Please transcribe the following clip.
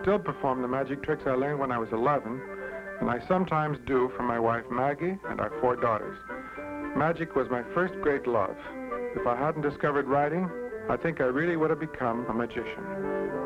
still perform the magic tricks I learned when I was 11, and I sometimes do for my wife Maggie and our 4 daughters. Magic was my first great love. If I hadn't discovered writing, I think I really would have become a magician.